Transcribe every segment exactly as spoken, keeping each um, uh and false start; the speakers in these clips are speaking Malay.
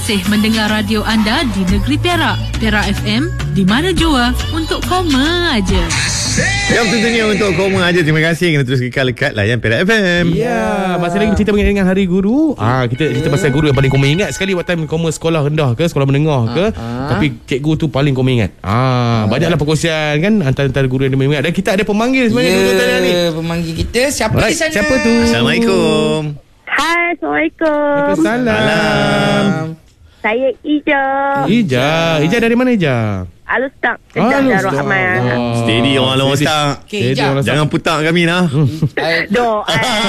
masih mendengar radio anda di negeri Perak. Perak F M, di mana jua untuk koma aja. Ya, tentunya untuk koma aja. Terima kasih kerana terus kekal dekat layan Perak F M. Ya, masih lagi cerita mengenai dengan Hari Guru. Ah, kita cerita pasal guru yang paling koma ingat sekali waktu time koma sekolah rendah ke, sekolah menengah ke. Ah, tapi cikgu tu paling koma ingat. Ah, ah banyaklah perkongsian kan antara-antara guru yang dia ingat. Dan kita ada pemanggil sebenarnya yeah, dulu tadi ni. Pemanggil kita siapa right, di sana? Siapa tu? Assalamualaikum. Hai, Assalamualaikum. Waalaikumsalam. Saya Ija. Ija, Ija dari mana Ija? Alustak, Kedah Darul Aman. Oh. Steady orang lawan Ustaz. Okay, Ija. Jangan putar kami lah. Doa.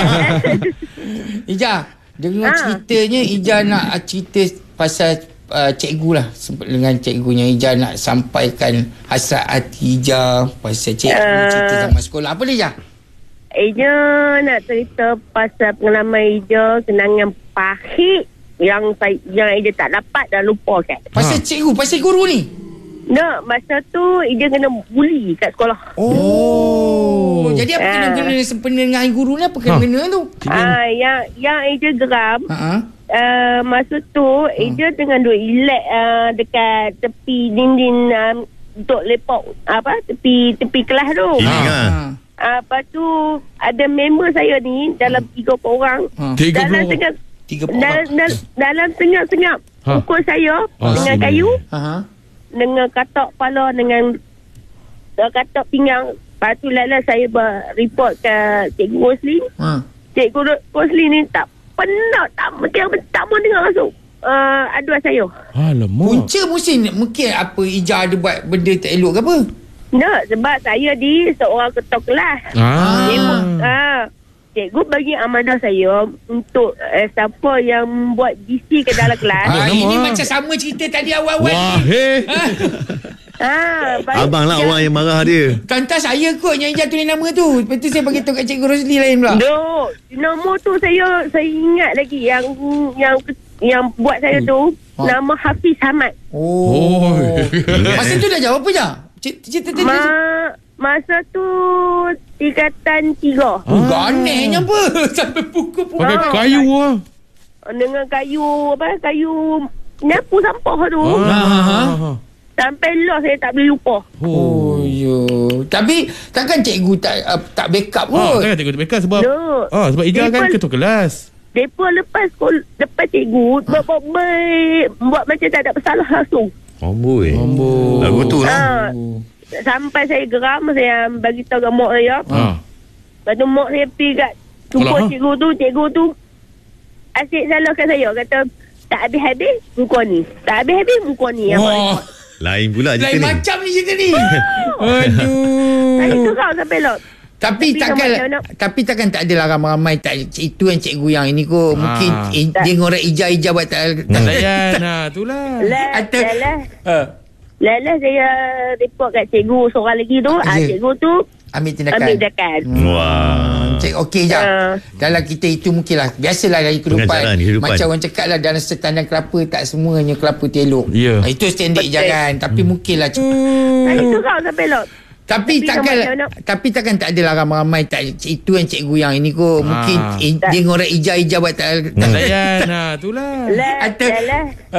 Ija, dengar Ha. ceritanya Ija nak cerita pasal uh, cikgu lah. Dengan cikgunya Ija nak sampaikan hasrat hati Ija pasal cikgu, uh, cerita zaman sekolah. Apa dia Ija? Ija nak cerita pasal pengalaman Ija, kenangan pahit yang saya, yang Ija tak dapat dan lupa kan. Pasal Ha. cikgu, pasal guru ni? No, masa tu Ija kena bully kat sekolah. Oh, jadi apa Ah. kena-kena sempena dengan guru ni? Apa kena-kena tu? Ah, yang yang Ija geram. Ha. Uh, masa tu Ija dengan duk relax uh, dekat tepi dinding uh, untuk lepak apa tepi tepi kelas tu. Healing Ha. lah. Uh, lepas tu ada member saya ni dalam tiga orang. Ha. Tiga Dalam puluh. tengah Tiga dalam, orang. dalam, dalam tengah-tengah Ha. pukul saya Ah, dengan sini. kayu, Ha. dengan katak kepala, dengan uh, katak pinggang. Lepas tu lala saya report ke Cikgu Rosli. Ha. Cikgu Rosli ni tak pernah, tak tak, tak mau dengar masuk uh, aduan saya. Alamak. Punca mungkin mungkin apa Ija ada buat benda tak elok ke apa? No, sebab saya di seorang ketua kelas. Ah. Cikgu, ah, cikgu bagi amanah saya untuk eh, siapa yang buat B C ke dalam kelas. Ah, nama. ini macam sama cerita tadi awal-awal Wah, ni. hei. Ah, baik. Abang lah orang yang marah dia. Kantas saya kot yang Ija tulis nama tu. Lepas tu saya bagi tahu kat Cikgu Rosli lain pula. No, nombor tu saya saya ingat lagi yang yang yang buat saya tu Ha. nama Hafiz Hamad. Oh. Oh. Masa tu dah jawab apa je? Cerita tadi. Ma, masa tu tingkatan tiga. Oh, ganehnya apa? Sampai pukul-pukul. Pakai kayu lah. Dengan kayu apa? Kayu nyapu sampah tu. Ah. Sampai lah saya tak boleh lupa. Oh, yo. Tapi takkan cikgu tak uh, tak backup Ah, kot. takkan cikgu tu backup sebab No. ah, sebab Ija kan Dia pun- ketua kelas. Mereka lepas sekolah, lepas cikgu buat, buat, buat, buat macam tak ada bersalah langsung. Amboi. Amboi. Lagu tu lah. Ha, sampai saya geram, saya bagi tahu kat mak saya. Ah. Lepas tu mak saya pergi kat jumpa Alah. cikgu tu. Cikgu tu asyik salahkan saya. Kata tak habis-habis muka ni. Tak habis-habis muka ni. Yang Wah. Lain pula cerita Lain ni. macam ni cerita ni. saya Aduh. geram sampai lot. Tapi Tapi takkan macam mana? tapi takkan tak adalah ramai-ramai tak itu yang cikgu yang ini kot. Mungkin Ah. eh, dia ngorek ija-ija buat tak tak Layan lah, itulah. Lah, Atau- lah, lah. Ha. Lah, lah saya report kat cikgu seorang lagi tu. Ah, Ya. cikgu tu Ambil tindakan. ambil tindakan. Wah. Cik okey je. Ah. Dalam kita itu mungkinlah biasalah dari kehidupan. Pengajaran kehidupan. Macam orang cakap lah dalam setandan kelapa tak semuanya kelapa tu elok. Ya. Ah, itu standard Betul. jangan. Tapi mungkinlah. Saya geram sampai lot. Tapi Tapi takkan macam mana? tapi takkan tak adalah ramai-ramai tak itu yang cikgu yang ini kot. Mungkin Ah. eh, dia ngorek ija-ija buat tak tak Layan lah, itulah. Lah, Atau- lah, lah.